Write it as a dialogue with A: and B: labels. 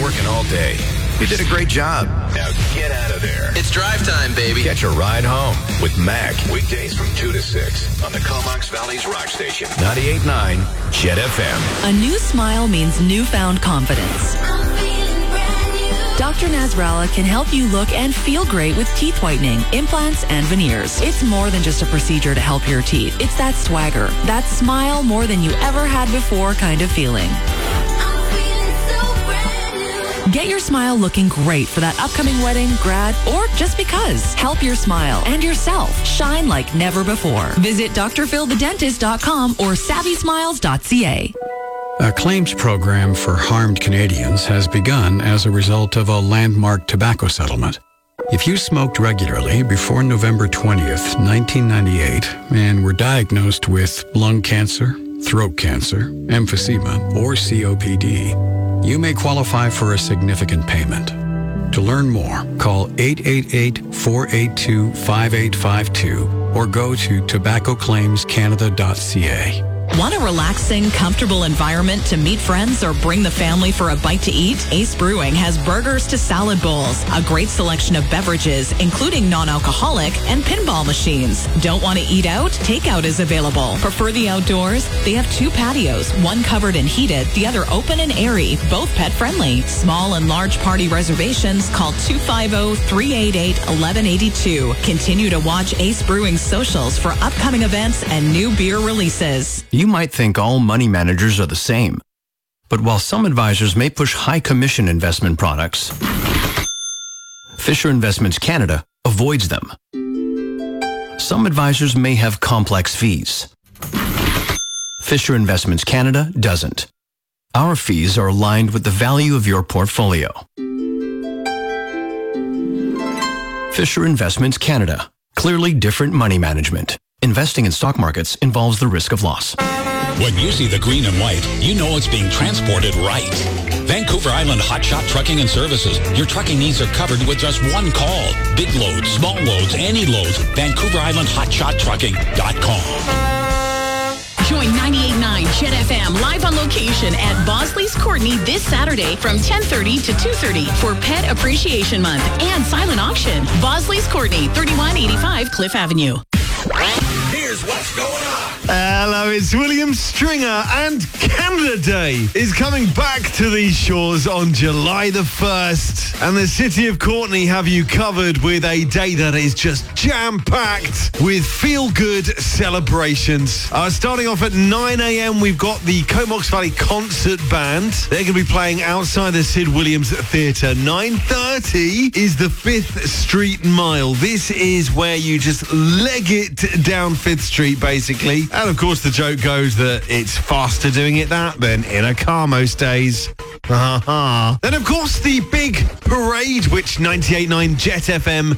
A: working all day. You did a great job. Now get out of there.
B: It's drive time, baby.
A: Catch a ride home with Mac.
C: Weekdays from 2 to 6 on the Comox Valley's Rock Station.
A: 98.9 Jet FM.
D: A new smile means newfound confidence. Dr. Nasrallah can help you look and feel great with teeth whitening, implants, and veneers. It's more than just a procedure to help your teeth. It's that swagger, that smile more than you ever had before kind of feeling. Get your smile looking great for that upcoming wedding, grad, or just because. Help your smile and yourself shine like never before. Visit drphilthedentist.com or savvysmiles.ca.
E: A claims program for harmed Canadians has begun as a result of a landmark tobacco settlement. If you smoked regularly before November 20th, 1998, and were diagnosed with lung cancer, throat cancer, emphysema, or COPD, you may qualify for a significant payment. To learn more, call 888-482-5852 or go to tobaccoclaimscanada.ca.
D: Want a relaxing, comfortable environment to meet friends or bring the family for a bite to eat? Ace Brewing has burgers to salad bowls, a great selection of beverages, including non-alcoholic, and pinball machines. Don't want to eat out? Takeout is available. Prefer the outdoors? They have 2 patios, one covered and heated, the other open and airy, both pet-friendly. Small and large party reservations, call 250-388-1182. Continue to watch Ace Brewing's socials for upcoming events and new beer releases.
F: You might think all money managers are the same. But while some advisors may push high commission investment products, Fisher Investments Canada avoids them. Some advisors may have complex fees. Fisher Investments Canada doesn't. Our fees are aligned with the value of your portfolio. Fisher Investments Canada. Clearly different money management. Investing in stock markets involves the risk of loss.
G: When you see the green and white, you know it's being transported right. Vancouver Island Hotshot Trucking and Services. Your trucking needs are covered with just one call. Big loads, small loads, any loads. VancouverIslandHotshotTrucking.com.
H: Join 98.9 Jet FM live on location at Bosley's Courtney this Saturday from 10:30 to 2:30 for Pet Appreciation Month and silent auction. Bosley's Courtney, 3185 Cliff Avenue.
C: Here's what's going on.
I: Hello, it's William Stringer, and Canada Day is coming back to these shores on July the 1st. And the city of Courtney have you covered with a day that is just jam-packed with feel-good celebrations. Starting off at 9 a.m, we've got the Comox Valley Concert Band. They're going to be playing outside the Sid Williams Theatre. 9:30 is the 5th Street Mile. This is where you just leg it down 5th Street, basically. And of course, the joke goes that it's faster doing it that than in a car most days. Then, of course, the big parade, which 98.9 Jet FM